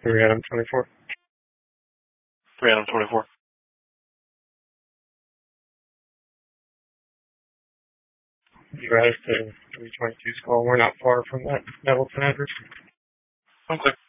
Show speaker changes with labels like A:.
A: 3 Adam 24.
B: 3 Adam 24.
A: You guys to 322's call. We're not far from that Nettleton address.
B: Okay.